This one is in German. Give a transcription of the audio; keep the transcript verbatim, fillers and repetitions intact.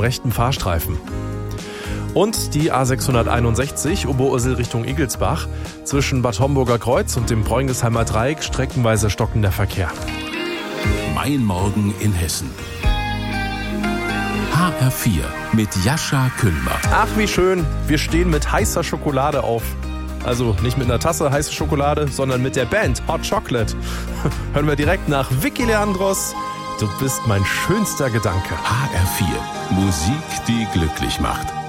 rechten Fahrstreifen. Und die A sechshunderteinundsechzig Oberursel Richtung Igelsbach. Zwischen Bad Homburger Kreuz und dem Bräungesheimer Dreieck streckenweise stockender Verkehr. Mein Morgen in Hessen. H R vier mit Jascha Küllmer. Ach, wie schön. Wir stehen mit heißer Schokolade auf. Also nicht mit einer Tasse heiße Schokolade, sondern mit der Band Hot Chocolate. Hören wir direkt nach Vicky Leandros. Du bist mein schönster Gedanke. H R vier. Musik, die glücklich macht.